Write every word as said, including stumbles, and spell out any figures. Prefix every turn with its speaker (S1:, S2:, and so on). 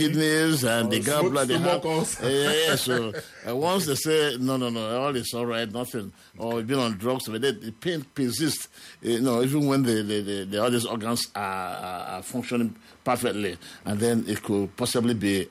S1: kidneys and the gallbladder. They have,
S2: uh,
S1: yeah, yeah, so uh, once they say, no, no, no, all is all right, nothing, or you've been on drugs, but they, the pain persists, you know, even when the, the, the, the other organs are, are functioning perfectly, and then it could possibly be